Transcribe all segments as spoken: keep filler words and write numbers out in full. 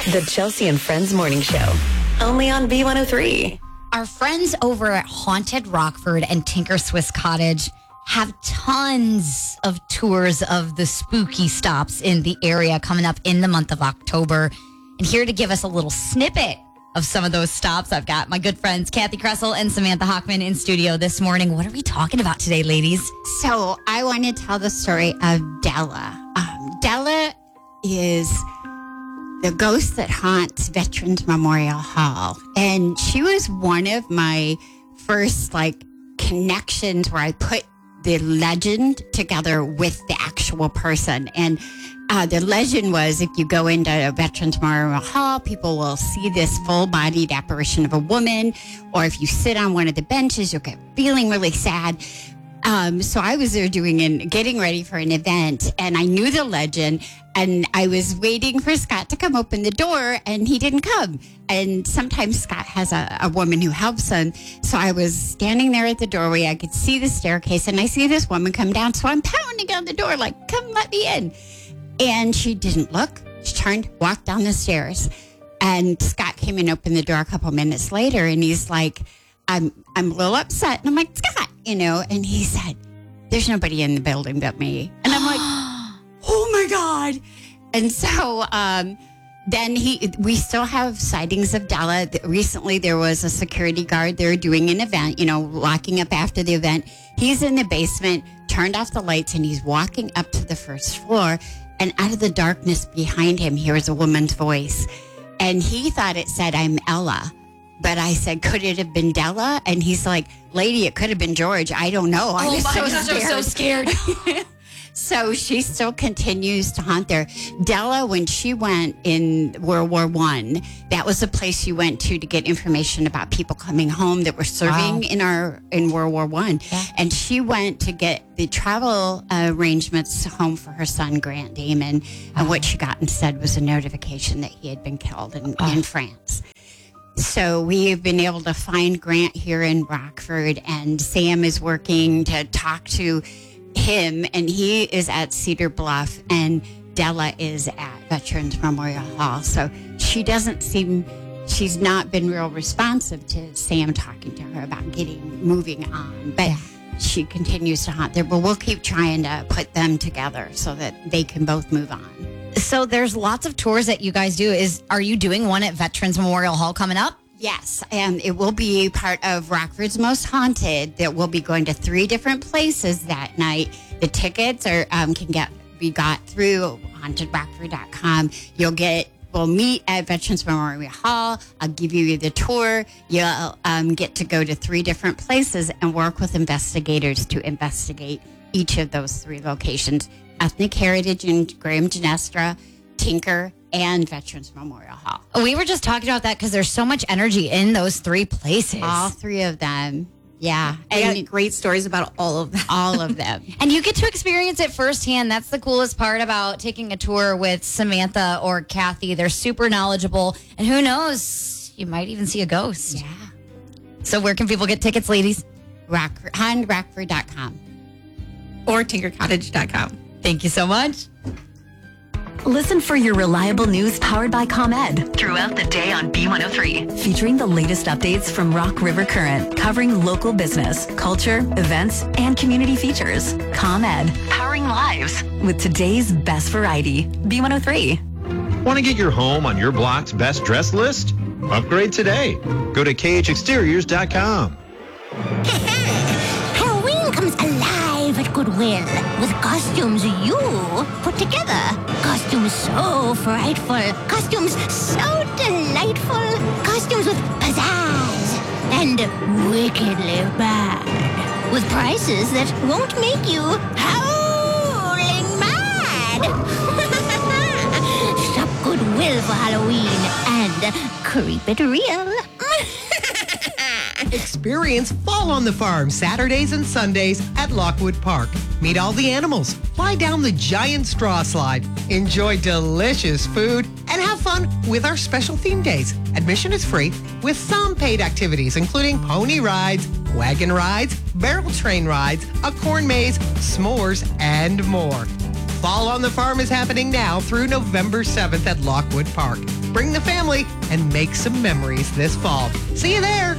The Chelsea and Friends Morning Show. Only on B one oh three. Our friends over at Haunted Rockford and Tinker Swiss Cottage have tons of tours of the spooky stops in the area coming up in the month of October. And here to give us a little snippet of some of those stops, I've got my good friends Kathy Kressel and Samantha Hockman in studio this morning. What are we talking about today, ladies? So I want to tell the story of Della. Um, Della is the ghost that haunts Veterans Memorial Hall. And she was one of my first like connections where I put the legend together with the actual person. And uh, the legend was if you go into a Veterans Memorial Hall, people will see this full-bodied apparition of a woman. Or if you sit on one of the benches, you'll get feeling really sad. Um, so I was there doing and getting ready for an event, and I knew the legend, and I was waiting for Scott to come open the door, and he didn't come. And sometimes Scott has a, a woman who helps him. So I was standing there at the doorway. I could see the staircase, and I see this woman come down. So I'm pounding on the door like, come let me in. And she didn't look. She turned, walked down the stairs. And Scott came and opened the door a couple minutes later, and he's like, I'm, I'm a little upset. And I'm like, Scott, you know, and he said, there's nobody in the building but me. And I'm like, oh my God. And so um, then he, we still have sightings of Della. Recently, there was a security guard there doing an event, you know, locking up after the event. He's in the basement, turned off the lights, and he's walking up to the first floor. And out of the darkness behind him, hears a woman's voice. And he thought it said, I'm Ella. But I said, could it have been Della? And he's like, lady, it could have been George. I don't know. I Oh, was my so gosh, scared. I'm so scared. So she still continues to haunt there. Della, when she went in World War One, that was a place she went to to get information about people coming home that were serving Wow. in our in World War One. Yeah. And she went to get the travel uh, arrangements home for her son, Grant Damon. And what she got instead was a notification that he had been killed in, in France. So we have been able to find Grant here in Rockford, and Sam is working to talk to him, and he is at Cedar Bluff, and Della is at Veterans Memorial Hall. So she doesn't seem, she's not been real responsive to Sam talking to her about getting moving on, but yeah. She continues to haunt there. But we'll keep trying to put them together so that they can both move on. So there's lots of tours that you guys do. Is Are you doing one at Veterans Memorial Hall coming up? Yes, and it will be part of Rockford's Most Haunted. That we'll be going to three different places that night. The tickets are um, can get be got through haunted rockford dot com. You'll get we'll meet at Veterans Memorial Hall. I'll give you the tour. You'll um, get to go to three different places and work with investigators to investigate each of those three locations: Ethnic Heritage in Graham Genestra, Tinker, and Veterans Memorial Hall. We were just talking about that because there's so much energy in those three places. All three of them. Yeah. We And got great stories about all of them. all of them. And you get to experience it firsthand. That's the coolest part about taking a tour with Samantha or Kathy. They're super knowledgeable. And who knows, you might even see a ghost. Yeah. So where can people get tickets, ladies? Rock, haunted rockford dot com. Or tinker cottage dot com. Thank you so much. Listen for your reliable news powered by ComEd throughout the day on B one oh three, featuring the latest updates from Rock River Current, covering local business, culture, events, and community features. ComEd, powering lives with today's best variety. B one oh three. Want to get your home on your block's best dress list? Upgrade today. Go to K H exteriors dot com. Halloween comes alive at Goodwill with costumes you put together. Costumes so frightful. Costumes so delightful. Costumes with pizzazz and wickedly bad. With prices that won't make you howling mad. Shop Goodwill for Halloween and creep it real. Experience Fall on the Farm Saturdays and Sundays at Lockwood Park. Meet all the animals, fly down the giant straw slide, enjoy delicious food, and have fun with our special theme days. Admission is free with some paid activities, including pony rides, wagon rides, barrel train rides, a corn maze, s'mores, and more. Fall on the Farm is happening now through November seventh at Lockwood Park. Bring the family and make some memories this fall. See you there.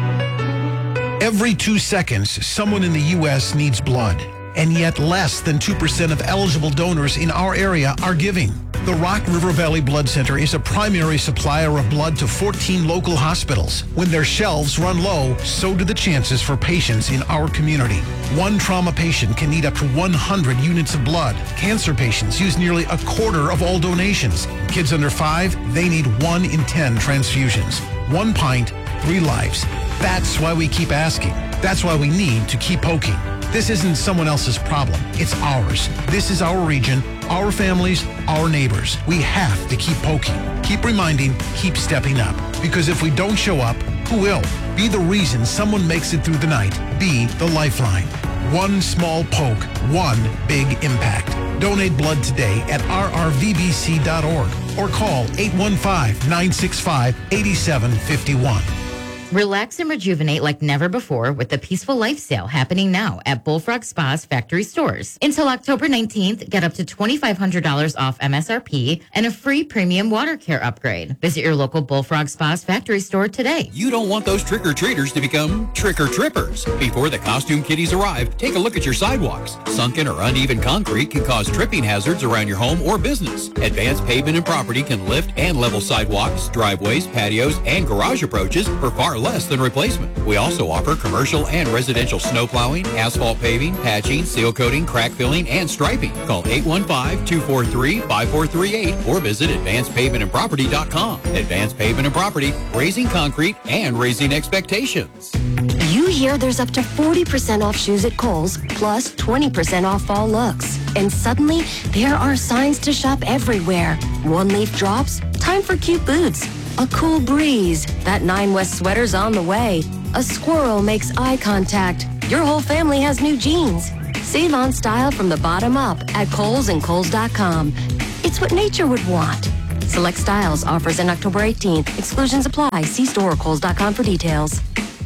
Every two seconds, someone in the U S needs blood, and yet less than two percent of eligible donors in our area are giving. The Rock River Valley Blood Center is a primary supplier of blood to fourteen local hospitals. When their shelves run low, so do the chances for patients in our community. One trauma patient can need up to one hundred units of blood. Cancer patients use nearly a quarter of all donations. Kids under five, they need one in ten transfusions. One pint, three lives. That's why we keep asking. That's why we need to keep poking. This isn't someone else's problem. It's ours. This is our region, our families, our neighbors. We have to keep poking, keep reminding, keep stepping up. Because if we don't show up, who will? Be the reason someone makes it through the night. Be the lifeline. One small poke, one big impact. Donate blood today at r r v b c dot org or call eight one five, nine six five, eight seven five one. Relax and rejuvenate like never before with the Peaceful Life Sale happening now at Bullfrog Spa's factory stores. Until October nineteenth, get up to twenty-five hundred dollars off M S R P and a free premium water care upgrade. Visit your local Bullfrog Spa's factory store today. You don't want those trick-or-treaters to become trick-or-trippers. Before the costume kiddies arrive, take a look at your sidewalks. Sunken or uneven concrete can cause tripping hazards around your home or business. Advanced Pavement and Property can lift and level sidewalks, driveways, patios, and garage approaches for far less than replacement. We also offer commercial and residential snow plowing, asphalt paving, patching, seal coating, crack filling, and striping. Call eight one five, two four three, five four three eight or visit advanced pavement and property dot com. Advanced Pavement and Property, raising concrete and raising expectations. You hear there's up to forty percent off shoes at Kohl's, plus twenty percent off fall looks. And suddenly, there are signs to shop everywhere. One leaf drops, time for cute boots. A cool breeze, that Nine West sweater's on the way. A squirrel makes eye contact. Your whole family has new jeans. Save on style from the bottom up at Kohl's and Kohl's dot com. It's what nature would want. Select styles, offers in October eighteenth. Exclusions apply. See store or Kohl's dot com for details.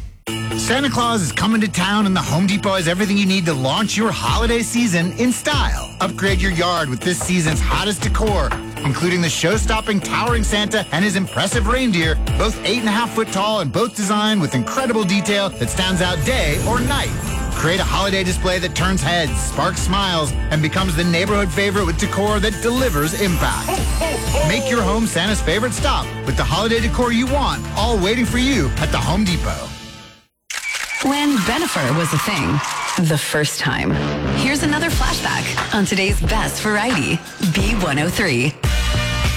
Santa Claus is coming to town and the Home Depot has everything you need to launch your holiday season in style. Upgrade your yard with this season's hottest decor, including the show-stopping towering Santa and his impressive reindeer, both eight and a half foot tall and both designed with incredible detail that stands out day or night. Create a holiday display that turns heads, sparks smiles, and becomes the neighborhood favorite with decor that delivers impact. Make your home Santa's favorite stop with the holiday decor you want, all waiting for you at the Home Depot. When Bennifer was a thing, the first time. Here's another flashback on today's best variety, B one oh three.